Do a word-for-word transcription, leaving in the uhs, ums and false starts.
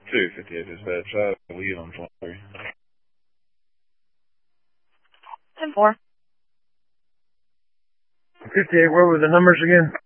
two fifty-eight dispatch. I have a lead on twenty-three. ten four. fifty-eight, where were the numbers again?